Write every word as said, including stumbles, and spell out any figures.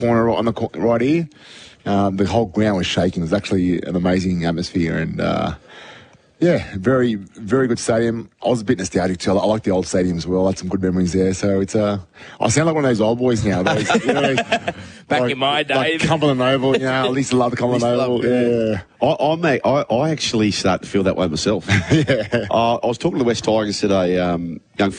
corner on the cor- right here. Um, the whole ground was shaking. It was actually an amazing atmosphere, and uh, yeah, very, very good stadium. I was a bit nostalgic too. I like the old stadium as well. I had some good memories there. So it's uh, I sound like one of those old boys now. Those, you know, Back like, in my day, like Cumberland Oval. You know, I used to love the Cumberland Oval. Yeah. I, I, mate, I, I actually start to feel that way myself. yeah. Uh, I was talking to the West Tigers today, um, young